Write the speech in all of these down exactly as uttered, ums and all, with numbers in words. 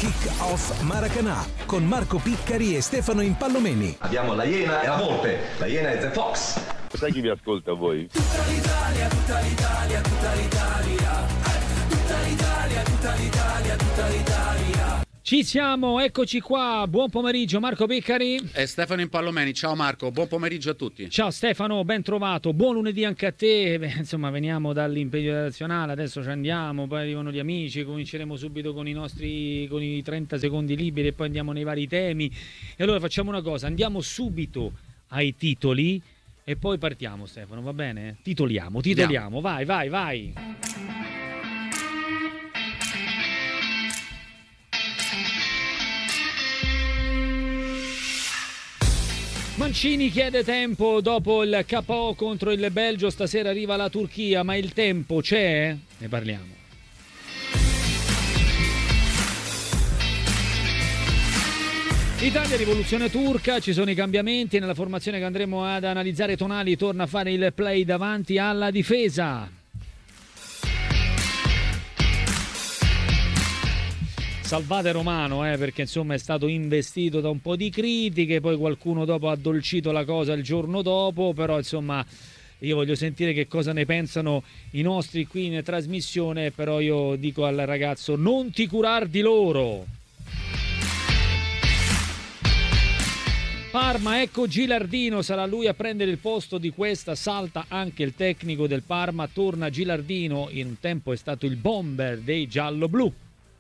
Kick-Off Maracanã con Marco Piccari e Stefano Impallomeni. Abbiamo la Iena e la Volpe. La Iena è The Fox. Sai chi vi ascolta voi? Tutta l'Italia, tutta l'Italia, tutta l'Italia. Tutta l'Italia, tutta l'Italia, tutta l'Italia. Ci siamo, eccoci qua. Buon pomeriggio Marco Piccari e Stefano Impallomeni. Ciao Marco, buon pomeriggio a tutti. Ciao Stefano, ben trovato. Buon lunedì anche a te. Beh, insomma, veniamo dall'impegno nazionale, adesso ci andiamo, poi arrivano gli amici, cominceremo subito con i nostri con i trenta secondi liberi e poi andiamo nei vari temi. E allora facciamo una cosa, andiamo subito ai titoli e poi partiamo, Stefano, va bene? Titoliamo, titoliamo. Andiamo. Vai, vai, vai. Mancini chiede tempo dopo il K O contro il Belgio, stasera arriva la Turchia, ma il tempo c'è? Ne parliamo. Italia, rivoluzione turca, ci sono i cambiamenti nella formazione che andremo ad analizzare. Tonali torna a fare il play davanti alla difesa. Salvate Romano, eh, perché insomma è stato investito da un po' di critiche, poi qualcuno dopo ha addolcito la cosa il giorno dopo, però insomma io voglio sentire che cosa ne pensano i nostri qui in trasmissione, però io dico al ragazzo non ti curar di loro. Parma, ecco Gilardino, sarà lui a prendere il posto di Questa, salta anche il tecnico del Parma, torna Gilardino, in un tempo è stato il bomber dei giallo-blu.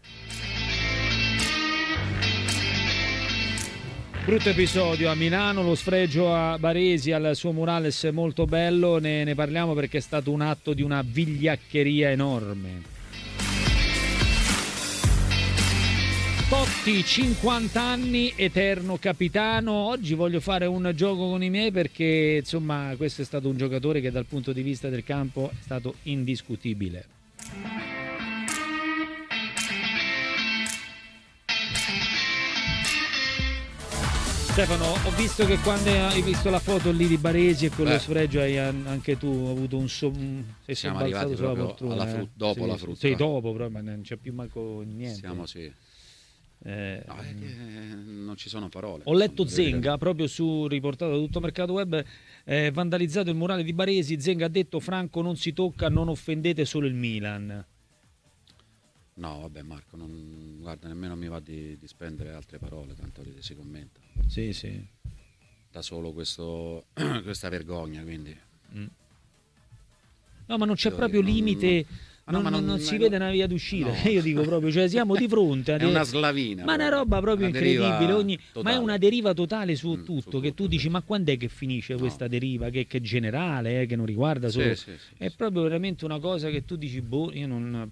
Brutto episodio a Milano, lo sfregio a Baresi al suo murales molto bello, ne, ne parliamo perché è stato un atto di una vigliaccheria enorme. Totti, cinquanta anni, eterno capitano. Oggi voglio fare un gioco con i miei perché insomma questo è stato un giocatore che dal punto di vista del campo è stato indiscutibile. Stefano, ho visto che quando hai visto la foto lì di Baresi e con Beh, lo sfregio hai anche tu avuto un so, sei siamo arrivati sulla proprio poltrona, alla frutta, dopo sì, la frutta. Sei dopo, però ma non c'è più manco niente. Siamo sì. Eh, no, è che non ci sono parole. Ho letto Zenga proprio su riportato da Tutto Mercato Web, eh, vandalizzato il murale di Baresi. Zenga ha detto: Franco non si tocca, non offendete solo il Milan. No, vabbè Marco, non, guarda, nemmeno mi va di, di spendere altre parole, tanto si commenta. Sì, sì. Da solo questo, questa vergogna, quindi. Mm. No, ma non c'è Io proprio dico, limite, non, non, no, non, non, non si no, vede una via d'uscita. No. Io dico proprio, cioè siamo di fronte a è una slavina. Ma è una roba proprio una incredibile, ogni... ma è una deriva totale su mm, tutto, su che tutto, tu dici, sì. ma quando è che finisce No. questa deriva, che, che è generale, eh, che non riguarda solo... Sì, sì, sì, è sì. proprio veramente una cosa che tu dici, boh, io non...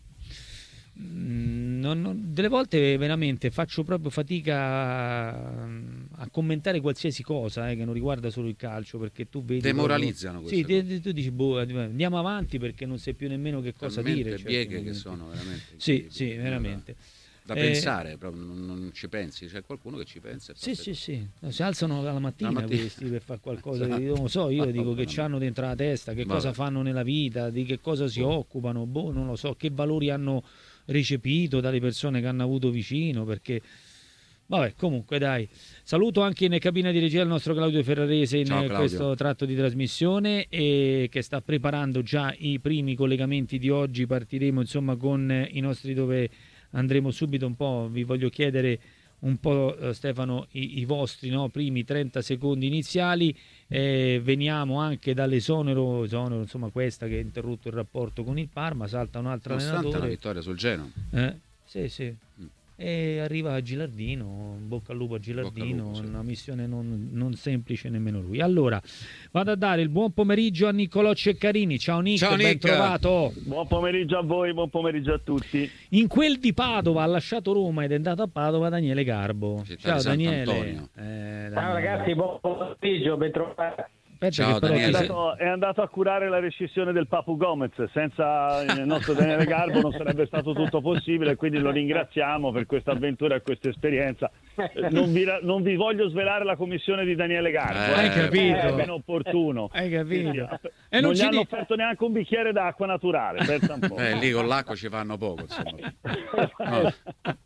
Non, non, delle volte veramente faccio proprio fatica a, a commentare qualsiasi cosa eh, che non riguarda solo il calcio, perché tu vedi demoralizzano proprio, queste sì, te, tu dici boh, andiamo avanti perché non sai più nemmeno che cosa talmente dire, cioè, bieghe che sono veramente sì, sì, veramente da, da eh, pensare, proprio non, non ci pensi, c'è qualcuno che ci pensa. Sì, sì, sì, no, si alzano alla mattina, mattina questi per fare qualcosa, esatto. non lo so, io Ma dico che no, c'hanno dentro la testa, che Vabbè. cosa fanno nella vita, di che cosa si Boh. occupano, boh, non lo so, che valori hanno recepito dalle persone che hanno avuto vicino, perché vabbè, comunque dai, saluto anche in cabina di regia il nostro Claudio Ferrarese in Ciao, Claudio. questo tratto di trasmissione e che sta preparando già i primi collegamenti di oggi. Partiremo insomma con i nostri, dove andremo subito un po', vi voglio chiedere un po' eh, Stefano i, i vostri no, primi trenta secondi iniziali. Eh, veniamo anche dall'esonero, esonero, insomma questa che ha interrotto il rapporto con il Parma, salta un altro nonostante allenatore. una vittoria sul Genoa. Eh, sì, sì. Mm. E arriva Gilardino, bocca al lupo a Gilardino, lupo, sì. Una missione non, non semplice nemmeno lui. Allora, vado a dare il buon pomeriggio a Niccolò Ceccarini. Ciao Nick, Ciao, ben Nick. trovato. Buon pomeriggio a voi, buon pomeriggio a tutti. In quel di Padova ha lasciato Roma ed è andato a Padova Daniele Garbo. Città Ciao di Daniele. Sant'Antonio. Eh, Ciao Daniele. ragazzi, buon pomeriggio, ben trovati. Aspetta Ciao, che però È Daniele. ti sei- andato, è andato a curare la rescissione del Papu Gomez. Senza il nostro Daniele Garbo non sarebbe stato tutto possibile, quindi lo ringraziamo per questa avventura e questa esperienza. Eh, Non vi, ra- non vi voglio svelare la commissione di Daniele Garbo, Eh, Hai capito? è ben opportuno. Hai capito? Sì, sì. E non non gli ci hanno di- offerto neanche un bicchiere d'acqua naturale, pensa un po'. Eh, lì con l'acqua ci fanno poco, insomma. No.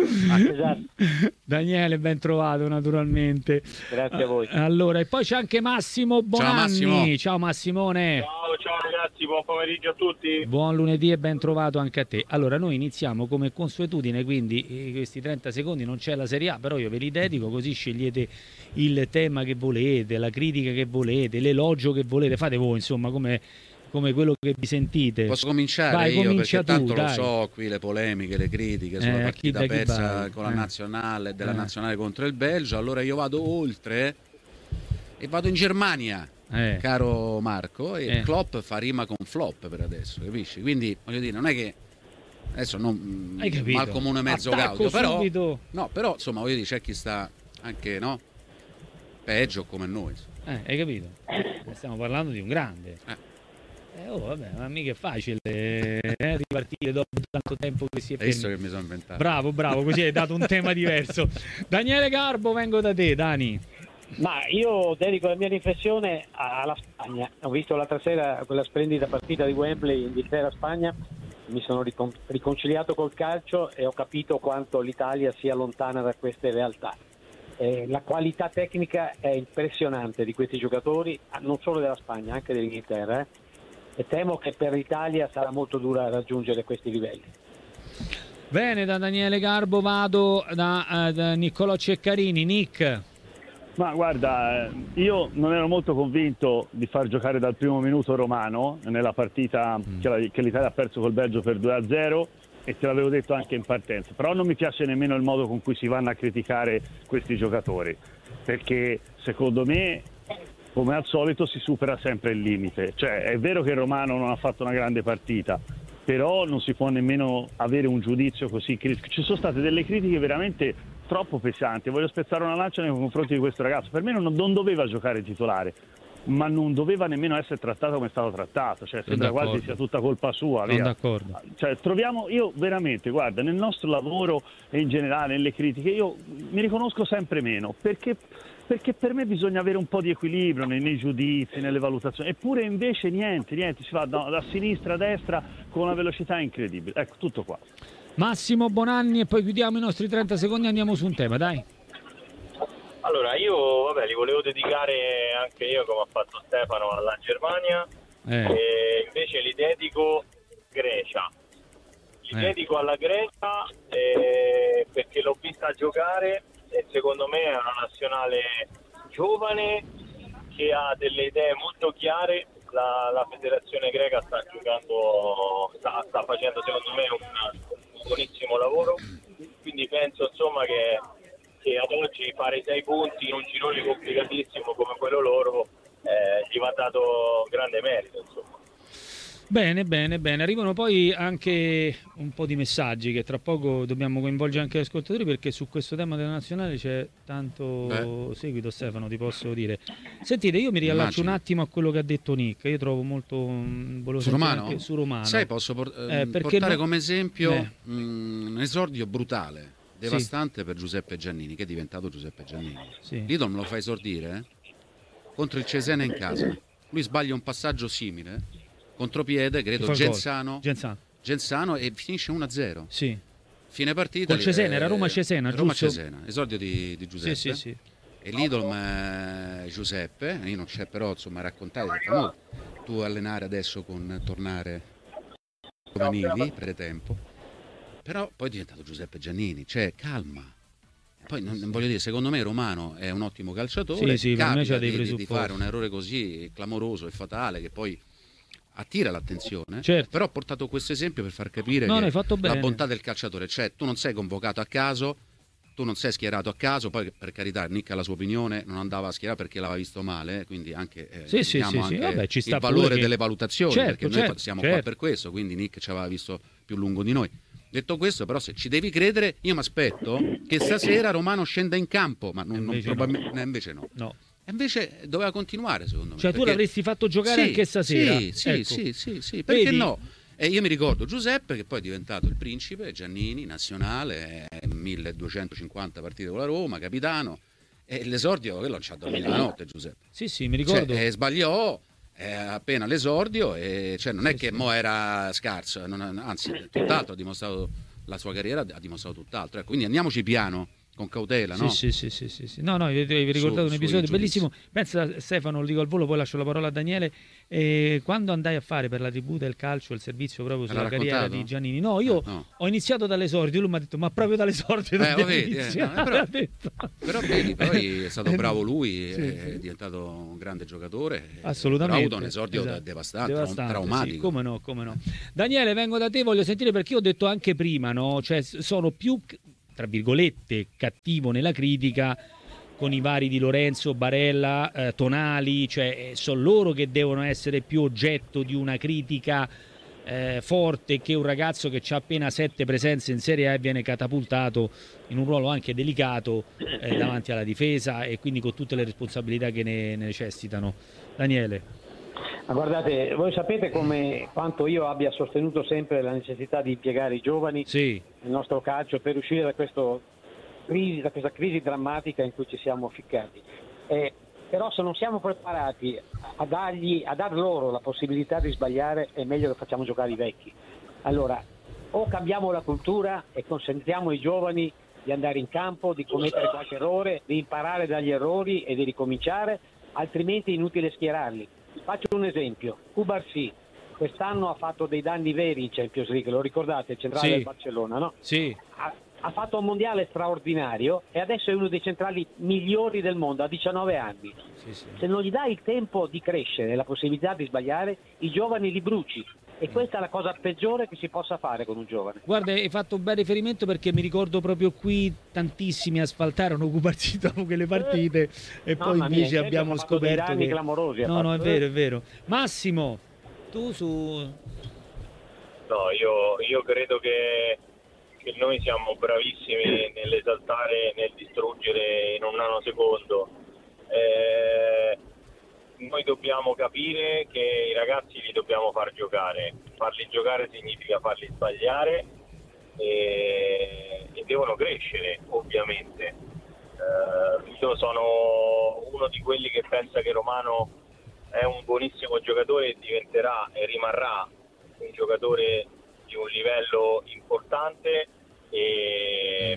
Esatto. Daniele, ben trovato naturalmente. Grazie a voi. Allora, e poi c'è anche Massimo Bonanni. Ciao, Massimo. Ciao Massimone. Ciao, ciao ragazzi, buon pomeriggio a tutti. Buon lunedì e ben trovato anche a te. Allora, noi iniziamo come consuetudine, quindi eh, questi trenta secondi non c'è la Serie A, però io ve li dedico, così scegliete il tema che volete, la critica che volete, l'elogio che volete, fate voi, insomma, come, come quello che vi sentite. Posso cominciare Vai, io comincia perché tu, tanto dai. lo so qui le polemiche, le critiche sulla Eh, partita chi da chi persa vai? con la Eh. nazionale della Eh. nazionale contro il Belgio. Allora io vado oltre e vado in Germania, Eh. caro Marco, e Eh. Klopp fa rima con flop per adesso, capisci? Quindi voglio dire, non è che adesso non Hai capito? mal comune mezzo Attacco gaudio, però subito. no, però insomma voglio dire, c'è chi sta anche, no, peggio come noi. Eh, hai capito? Stiamo parlando di un grande. Eh. Eh, oh, vabbè, ma mica è facile eh, ripartire dopo tanto tempo che si è Hai visto fermi. che mi sono inventato? Bravo, bravo, così hai dato un tema diverso. Daniele Garbo, vengo da te, Dani. Ma io dedico la mia riflessione alla Spagna. Ho visto l'altra sera quella splendida partita di Wembley, Inghilterra-Spagna, mi sono ricon- riconciliato col calcio e ho capito quanto l'Italia sia lontana da queste realtà. Eh, la qualità tecnica è impressionante di questi giocatori, non solo della Spagna, anche dell'Inghilterra, eh? E temo che per l'Italia sarà molto dura raggiungere questi livelli. Bene, da Daniele Garbo vado da, uh, da Niccolò Ceccarini. Nick. Ma guarda, eh, io non ero molto convinto di far giocare dal primo minuto Romano nella partita Mm. che, la, che l'Italia ha perso col Belgio per due a zero, e te l'avevo detto anche in partenza, però non mi piace nemmeno il modo con cui si vanno a criticare questi giocatori, perché secondo me, come al solito, si supera sempre il limite. Cioè, è vero che Romano non ha fatto una grande partita, però non si può nemmeno avere un giudizio così critico. Ci sono state delle critiche veramente troppo pesanti. Voglio spezzare una lancia nei confronti di questo ragazzo. Per me non, non doveva giocare titolare, ma non doveva nemmeno essere trattato come è stato trattato. Cioè, sembra d'accordo. quasi sia tutta colpa sua. Sono via. d'accordo. Cioè, troviamo, io veramente, guarda, nel nostro lavoro e in generale nelle critiche, io mi riconosco sempre meno, perché perché per me bisogna avere un po' di equilibrio nei, nei giudizi, nelle valutazioni, eppure invece niente, niente, si va da, da sinistra a destra con una velocità incredibile. Ecco, tutto qua. Massimo Bonanni e poi chiudiamo i nostri trenta secondi e andiamo su un tema, dai. Allora, io vabbè, li volevo dedicare anche io, come ha fatto Stefano, alla Germania, Eh. e invece li dedico Grecia. Li Eh. dedico alla Grecia eh, perché l'ho vista giocare e secondo me è una nazionale giovane che ha delle idee molto chiare. La, la federazione greca sta giocando, sta, sta facendo secondo me un, un buonissimo lavoro, quindi penso insomma che, che ad oggi fare sei punti in un girone complicatissimo come quello loro eh, gli va dato grande merito, insomma. Bene, bene, bene. Arrivano poi anche un po' di messaggi che tra poco dobbiamo coinvolgere anche gli ascoltatori, perché su questo tema della nazionale c'è tanto Beh. seguito, Stefano, ti posso dire. Sentite, io mi riallaccio Immagino. un attimo a quello che ha detto Nick. Io trovo molto... mh, volevo Su sentire Romano? anche su Romano. Sai, posso por- Eh, ehm, perché portare no- come esempio Eh. mh, un esordio brutale, devastante per Giuseppe Giannini, che è diventato Giuseppe Giannini. Sì. Lidl me lo fa esordire eh? contro il Cesena in casa. Lui sbaglia un passaggio simile, contropiede, Che credo, fa il gol. Genzano, Genzano. Genzano, e finisce uno a zero. Sì. Fine partita. Col Cesena, eh, era Roma-Cesena, Roma giusto? Cesena, esordio di, di Giuseppe. Sì, sì, sì. E l'Idol eh, Giuseppe, io non c'è però, insomma, raccontare, mo, tu allenare adesso con tornare giovanili, pretempo, però poi è diventato Giuseppe Giannini, cioè calma. Poi non, non voglio dire, secondo me Romano è un ottimo calciatore, Sì, sì, per me capita c'ha dei di, di- di presupposti. fare un errore così clamoroso e fatale che poi attira l'attenzione, Certo. però ho portato questo esempio per far capire No, che l'hai fatto la bene. bontà del calciatore, cioè tu non sei convocato a caso, tu non sei schierato a caso, poi per carità Nick ha la sua opinione, non andava a schierare perché l'aveva visto male, eh, quindi anche, eh, Sì, sì, vediamo sì, sì. anche Vabbè, ci sta il valore pure che- delle valutazioni, Certo, perché noi certo, siamo certo. qua per questo, quindi Nick ci aveva visto più lungo di noi. Detto questo, però, se ci devi credere, io mi aspetto che stasera Romano scenda in campo, ma non, non Invece no. probabilmente, eh, invece no. No. E invece doveva continuare, secondo me. Cioè tu perché- l'avresti fatto giocare Sì, anche stasera? Sì, sì, Ecco. sì, sì, sì, perché Vedi? no? E io mi ricordo Giuseppe, che poi è diventato il principe, Giannini, nazionale, eh, milleduecentocinquanta partite con la Roma, capitano, e l'esordio, quello non ci ha dormito la notte, Giuseppe. Sì, sì, mi ricordo. Cioè, eh, sbagliò eh, appena l'esordio, e cioè non è Sì, che sì. mo era scarso, non- anzi, tutt'altro ha dimostrato la sua carriera ha dimostrato tutt'altro. Ecco, quindi andiamoci piano, con cautela, no? Sì, sì, sì, sì, sì. No, no, vi, vi ricordate Su- un episodio sui bellissimo. Pensa, Stefano, lo dico al volo, poi lascio la parola a Daniele. Eh, quando andai a fare per la T V del calcio il servizio proprio Me sulla l'ha carriera raccontato? di Giannini, no, io Ah, no. ho iniziato dall'esordio, lui mi ha detto, ma proprio dall'esordio Eh, dobbiamo lo vedi, eh, iniziare. no, però- Ha detto. Però vedi, poi è stato bravo lui, Sì, è sì. diventato un grande giocatore. Assolutamente. Però ha avuto un esordio Esatto. devastante, Devastante, traumatico. sì, come no, come no. Daniele, vengo da te, voglio sentire, perché io ho detto anche prima, no? Cioè, s- sono più, tra virgolette, cattivo nella critica con i vari Di Lorenzo, Barella, eh, Tonali, cioè eh, sono loro che devono essere più oggetto di una critica eh, forte, che un ragazzo che ha appena sette presenze in Serie A e viene catapultato in un ruolo anche delicato eh, davanti alla difesa, e quindi con tutte le responsabilità che ne ne necessitano. Daniele. Ma guardate, voi sapete come quanto io abbia sostenuto sempre la necessità di impiegare i giovani Sì, nel nostro calcio per uscire da, questo crisi, da questa crisi drammatica in cui ci siamo ficcati. Eh, però se non siamo preparati a, dargli, a dar loro la possibilità di sbagliare, è meglio che facciamo giocare i vecchi. Allora, o cambiamo la cultura e consentiamo ai giovani di andare in campo, di commettere qualche errore, di imparare dagli errori e di ricominciare, altrimenti è inutile schierarli. Faccio un esempio, Cubarsí quest'anno ha fatto dei danni veri in Champions League, lo ricordate, il centrale Sì. del Barcellona, no? sì, Ha, ha fatto un mondiale straordinario e adesso è uno dei centrali migliori del mondo, a diciannove anni. sì, sì. Se non gli dai il tempo di crescere, la possibilità di sbagliare, i giovani li bruci. E questa è la cosa peggiore che si possa fare con un giovane. Guarda, hai fatto un bel riferimento, perché mi ricordo proprio qui tantissimi asfaltarono Cubarsí dopo quelle partite e poi Mamma mia, invece in abbiamo ha fatto dei scoperto danni che... clamorosi, ha No, no, è fatto. vero, è vero. Massimo, tu su... No, io, io credo che, che noi siamo bravissimi nell'esaltare, nel distruggere in un nanosecondo. Eh, noi dobbiamo capire che i ragazzi li dobbiamo far giocare. Farli giocare significa farli sbagliare e, e devono crescere, ovviamente. Eh, io sono uno di quelli che pensa che Romano è un buonissimo giocatore e diventerà e rimarrà un giocatore di un livello importante, e,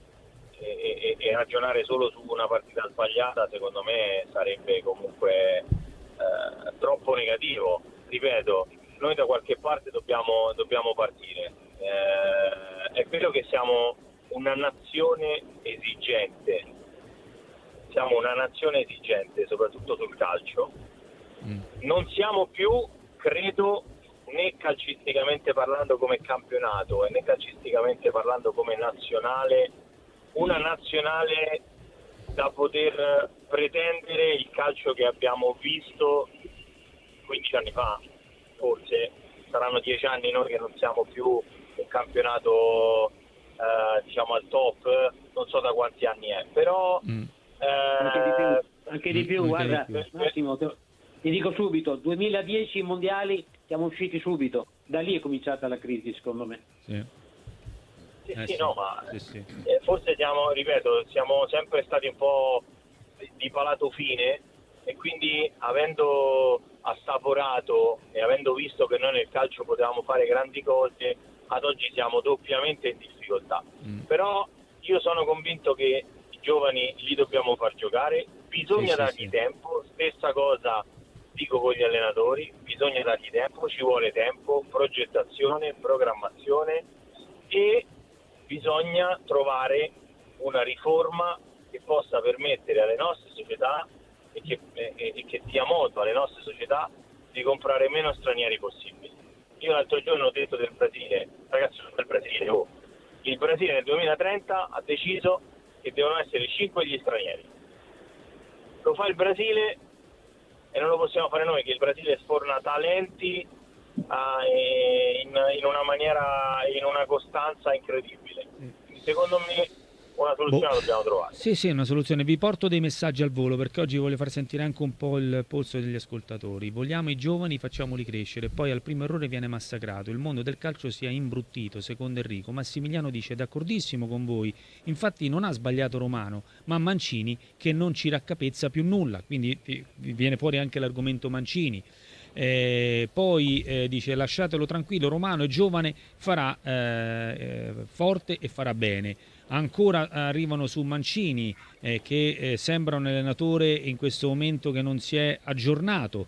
e, e ragionare solo su una partita sbagliata secondo me sarebbe comunque eh, troppo negativo. Ripeto, noi da qualche parte dobbiamo, dobbiamo partire. Eh, è vero che siamo una nazione esigente, siamo una nazione esigente soprattutto sul calcio. Non siamo più, credo, né calcisticamente parlando come campionato e né calcisticamente parlando come nazionale, una nazionale da poter pretendere il calcio che abbiamo visto quindici anni fa. Forse saranno dieci anni noi che non siamo più un campionato eh, diciamo al top, non so da quanti anni è, però Mm. eh, Anche di più, anche di più, Anche guarda, di più. Massimo, te- ti dico subito, duemiladieci mondiali siamo usciti subito, da lì è cominciata la crisi secondo me. Sì. sì, Eh sì, sì, no, ma sì, sì. eh, forse siamo, ripeto, siamo sempre stati un po' di, di palato fine, e quindi avendo assaporato e avendo visto che noi nel calcio potevamo fare grandi cose, ad oggi siamo doppiamente in difficoltà. Mm. Però io sono convinto che i giovani li dobbiamo far giocare, bisogna Sì, sì, dargli sì. tempo, stessa cosa dico con gli allenatori, bisogna dargli tempo, ci vuole tempo, progettazione, programmazione, e bisogna trovare una riforma che possa permettere alle nostre società e che, e, e che dia modo alle nostre società di comprare meno stranieri possibili. Io l'altro giorno ho detto del Brasile, ragazzi, del Brasile, oh, il Brasile nel duemilatrenta ha deciso che devono essere cinque gli stranieri. Lo fa il Brasile e non lo possiamo fare noi, che il Brasile sforna talenti ah, e in, in una maniera, in una costanza incredibile. Secondo me una soluzione Boh. la dobbiamo trovare. Sì, sì, una soluzione. Vi porto dei messaggi al volo, perché oggi voglio far sentire anche un po' il polso degli ascoltatori. Vogliamo i giovani, facciamoli crescere, poi al primo errore viene massacrato. Il mondo del calcio si è imbruttito, secondo Enrico. Massimiliano dice: d'accordissimo con voi, infatti non ha sbagliato Romano, ma Mancini che non ci raccapezza più nulla. Quindi vi- vi viene fuori anche l'argomento Mancini. Eh, poi eh, dice lasciatelo tranquillo, Romano è giovane, farà eh, forte e farà bene. Ancora arrivano su Mancini eh, che eh, sembra un allenatore in questo momento che non si è aggiornato,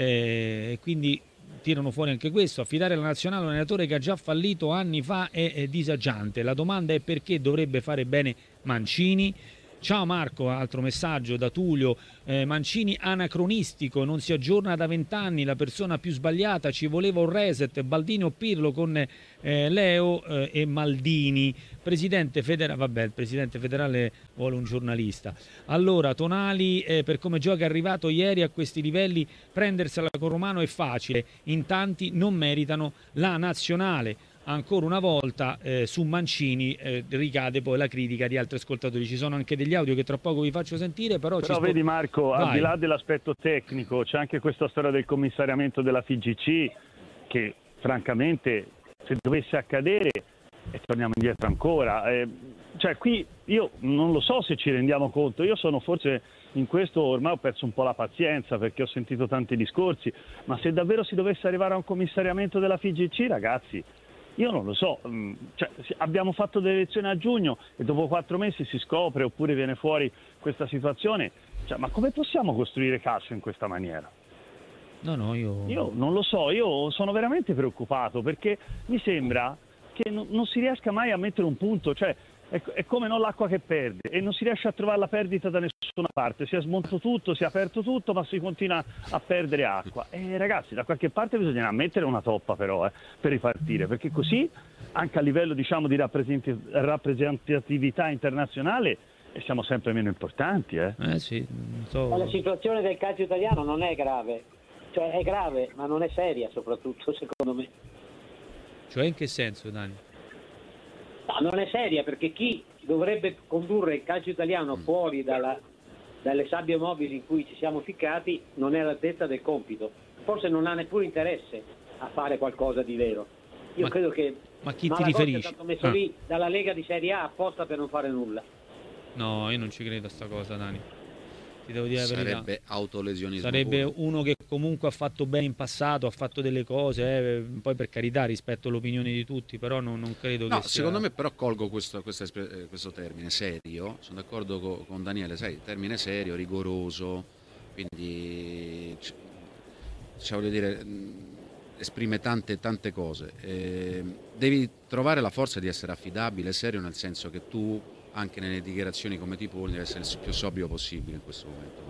eh, quindi tirano fuori anche questo. Affidare la nazionale a un allenatore che ha già fallito anni fa è, è disagiante. La domanda è perché dovrebbe fare bene Mancini. Ciao Marco, altro messaggio da Tullio. eh, Mancini anacronistico, non si aggiorna da vent'anni, la persona più sbagliata, ci voleva un reset. Baldini o Pirlo con eh, Leo eh, e Maldini. Presidente federale, vabbè, il presidente federale vuole un giornalista. Allora, Tonali, eh, per come gioca è arrivato ieri a questi livelli, prendersela con Romano è facile, in tanti non meritano la nazionale. Ancora una volta eh, su Mancini eh, ricade poi la critica di altri ascoltatori. Ci sono anche degli audio che tra poco vi faccio sentire, però, però ci vedi spo... Marco, Vai. al di là dell'aspetto tecnico c'è anche questa storia del commissariamento della F I G C che francamente se dovesse accadere e torniamo indietro ancora, eh, cioè qui io non lo so se ci rendiamo conto, io sono forse in questo ormai ho perso un po' la pazienza perché ho sentito tanti discorsi, ma se davvero si dovesse arrivare a un commissariamento della F I G C, ragazzi, io non lo so, cioè, abbiamo fatto delle elezioni a giugno e dopo quattro mesi si scopre oppure viene fuori questa situazione, cioè, ma come possiamo costruire calcio in questa maniera? No, no, io... Io non lo so, io sono veramente preoccupato perché mi sembra che non, non si riesca mai a mettere un punto, cioè è, è come non l'acqua che perde e non si riesce a trovare la perdita da nessuna parte, si è smontato tutto, si è aperto tutto, ma si continua a perdere acqua. E ragazzi, da qualche parte bisogna mettere una toppa però eh, per ripartire, perché così anche a livello diciamo di rappresentatività internazionale siamo sempre meno importanti. Eh, eh sì, non so... Ma la situazione del calcio italiano non è grave, cioè è grave, ma non è seria soprattutto secondo me. Cioè in che senso, Dani? No, non è seria perché chi dovrebbe condurre il calcio italiano fuori dalla, dalle sabbie mobili in cui ci siamo ficcati non è all'altezza del compito, forse non ha neppure interesse a fare qualcosa di vero. Io ma, credo che ma chi ti Malagozzi riferisci? è stato messo Ah. lì dalla Lega di Serie A apposta per non fare nulla. No, io non ci credo a sta cosa, Dani. Ti devo dire la verità. Sarebbe autolesionismo Sarebbe puro. uno che comunque ha fatto bene in passato, ha fatto delle cose, eh, poi per carità rispetto all'opinione di tutti, però non, non credo No, che sia... secondo me però colgo questo, questo, espre- questo termine serio, sono d'accordo co- con Daniele, sai, termine serio, rigoroso, quindi c- cioè, voglio dire, mh, esprime tante tante cose. Eh, devi trovare la forza di essere affidabile, serio, nel senso che tu anche nelle dichiarazioni come ti poni devi essere il più sobrio possibile in questo momento,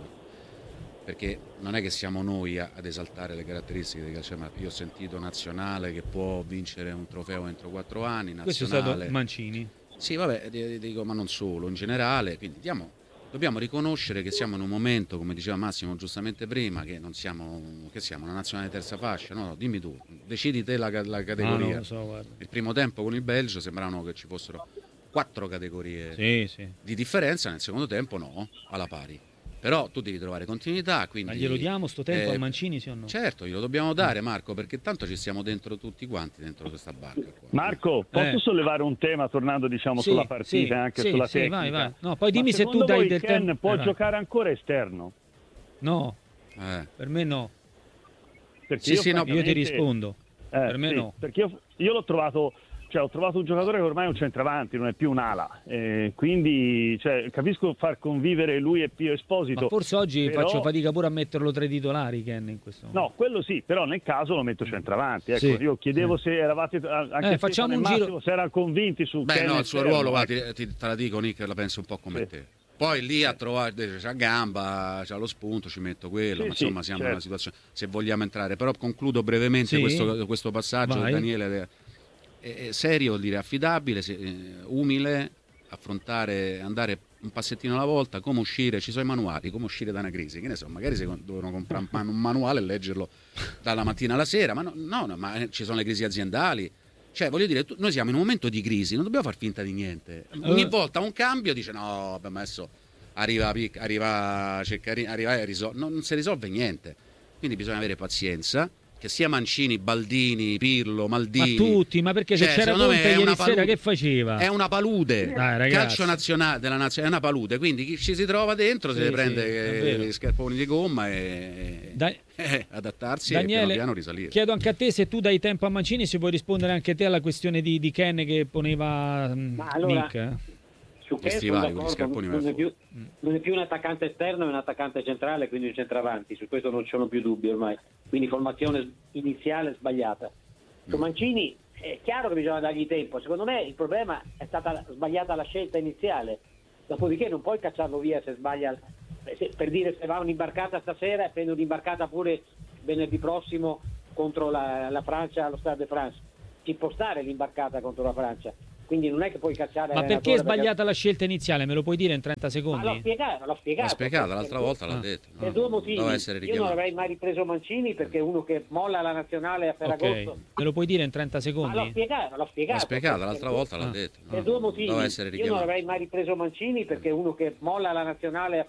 perché non è che siamo noi a, ad esaltare le caratteristiche di calcio, ma io ho sentito nazionale che può vincere un trofeo entro quattro anni, nazionale... Questo è stato Mancini. Sì, vabbè, dico, ma non solo, in generale, quindi diamo, dobbiamo riconoscere che siamo in un momento, come diceva Massimo giustamente prima, che non siamo, che siamo una nazionale terza fascia, no, no, dimmi tu, decidi te la, la categoria. Ah, non lo so, guarda. Il primo tempo con il Belgio sembravano che ci fossero quattro categorie Sì, sì. di differenza, nel secondo tempo no, alla pari. Però tu devi trovare continuità, quindi... Ma glielo diamo sto tempo eh, a Mancini, sì o no? Certo, glielo dobbiamo dare, Marco, perché tanto ci stiamo dentro tutti quanti, dentro questa barca qua. Marco, posso Eh. sollevare un tema tornando diciamo Sì, sulla partita sì, e anche sì, sulla sì, tecnica? vai, vai. No, poi Ma dimmi se tu secondo dai voi del Ken tempo. può Eh, vai. giocare ancora esterno? No, Eh. per me no. Perché Sì, sì, no, Io ti francamente- rispondo. Eh, per me sì, no. Perché io, io l'ho trovato, cioè ho trovato un giocatore che ormai è un centravanti, non è più un'ala. Eh, quindi cioè, capisco far convivere lui e Pio Esposito. Ma forse oggi però- faccio fatica pure a metterlo tra i titolari, Ken, in questo momento. No, quello sì, però nel caso lo metto centravanti. Ecco, Sì, io chiedevo sì. se eravate anche Eh, facciamo Stefano e un giro- Massimo, se erano convinti su Beh, Ken no, e il suo Esterno, ruolo, va, ecco. ti, ti- te la dico, Nick, la penso un po' come Sì. te. Poi lì a trovare, c'ha gamba, c'ha lo spunto, ci metto quello, Sì, ma sì, insomma siamo in una certo. situazione, se vogliamo entrare, però concludo brevemente Sì. questo, questo passaggio, Vai. Daniele, è, è serio, vuol dire affidabile, se- eh, umile, affrontare, andare un passettino alla volta, come uscire, ci sono i manuali, come uscire da una crisi, che ne so, magari si con- devono comprare un, man- un manuale e leggerlo dalla mattina alla sera, ma no, no, no, ma ci sono le crisi aziendali. Cioè, voglio dire, tu- noi siamo in un momento di crisi, non dobbiamo far finta di niente. Ogni Eh. volta un cambio dice no, vabbè, ma adesso arriva, Pic- arriva Ceccarini, arriva Eriso, non, non si risolve niente. Quindi bisogna avere pazienza, che sia Mancini, Baldini, Pirlo, Maldini, ma tutti, ma perché cioè, se c'era secondo me Conte è ieri una sera palude, che faceva? È una palude. Dai, Il ragazzi. calcio nazionale della nazionale è una palude, quindi chi ci si trova dentro Sì, se ne sì, prende è eh, vero. gli scarponi di gomma e Da- eh, adattarsi e Daniele, piano piano risalire. chiedo anche a te se tu dai tempo a Mancini, se puoi rispondere anche te alla questione di, di Ken che poneva mm, Ma allora- Nick. eh? Su Gli che sono stivali, con gli d'accordo, scarponi non è, più, Mm. non è più un attaccante esterno, è un attaccante centrale, quindi un centravanti, su questo non ci sono più dubbi ormai, quindi formazione iniziale sbagliata. Su Mm. Mancini è chiaro che bisogna dargli tempo, secondo me il problema è stata sbagliata la scelta iniziale, dopodiché non puoi cacciarlo via se sbaglia, se- per dire se va un'imbarcata stasera e prende un'imbarcata pure venerdì prossimo contro la, la Francia allo Stade de France, ci può stare l'imbarcata contro la Francia. Quindi non è che puoi cacciare Ma perché è sbagliata la scelta iniziale? Me lo puoi dire in trenta Ma l'ho secondi? spiegato, l'ho spiegato. L'ha spiegata, Per- l'altra per- volta l'ha Ah. detto. no? Per due motivi. Doveva essere Io non richiamato. avrei mai ripreso Mancini perché è uno che molla la nazionale a Ok, Ferragosto. me lo puoi dire in trenta Ma l'ho secondi? spiegato, l'ho spiegato. L'ha spiegata, Per- l'altra per- volta l'ha Ah. detto. Per no? due motivi. Doveva essere Io non richiamato. avrei mai ripreso Mancini perché è uno che molla la nazionale a